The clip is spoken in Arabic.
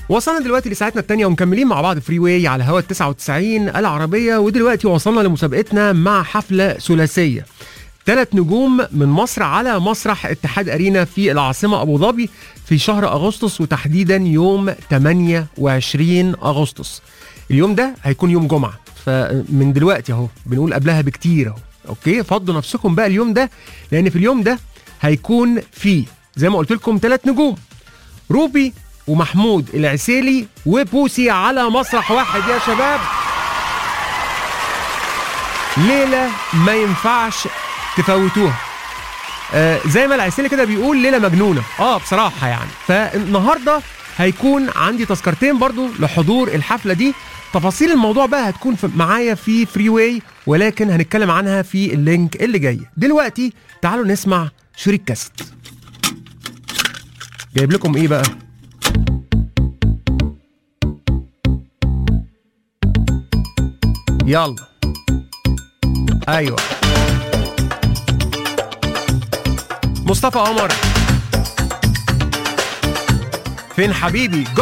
وصلنا دلوقتي لساعتنا الثانية ومكملين مع بعض فري واي على هوا 99 العربية. ودلوقتي وصلنا لمسابقتنا مع حفلة ثلاثية 3 نجوم من مصر على مسرح اتحاد أرينا في العاصمة أبو ظبي في شهر أغسطس، وتحديدا يوم 28 أغسطس. اليوم ده هيكون يوم جمعة، فمن دلوقتي اهو بنقول قبلها بكتير اهو. اوكي، فضوا نفسكم بقى اليوم ده، لأن في اليوم ده هيكون فيه زي ما قلت لكم 3 نجوم، روبي ومحمود العسيلي وبوسي على مسرح واحد يا شباب. ليلة ما ينفعش تفوتوها. زي ما العسيلي كده بيقول ليلة مجنونة بصراحة يعني. فالنهاردة هيكون عندي تذكرتين برضو لحضور الحفلة دي. تفاصيل الموضوع بقى هتكون معايا في فري واي، ولكن هنتكلم عنها في اللينك اللي جاي. دلوقتي تعالوا نسمع شريك كاست. جايب لكم ايه بقى؟ يلا ايوه، مصطفى قمر فين حبيبي؟